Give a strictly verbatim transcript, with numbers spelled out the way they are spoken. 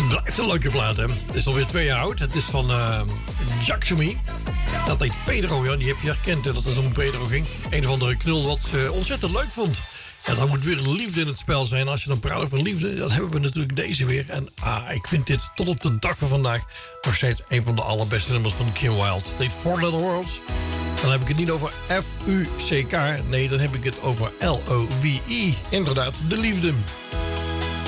Blijft een leuke plaat, hè? Het is alweer twee jaar oud. Het is van uh, Jacksamy. Dat heet Pedro, ja. Die heb je herkend, hè, dat het om Pedro ging. Een of andere knul wat ze ontzettend leuk vond. En dan moet weer liefde in het spel zijn. Als je dan praat over liefde, dan hebben we natuurlijk deze weer. En ah, ik vind dit tot op de dag van vandaag nog steeds een van de allerbeste nummers van Kim Wilde. Het heet Four Little Worlds. Dan heb ik het niet over F U C K. Nee, dan heb ik het over L O V E. Inderdaad, de liefde.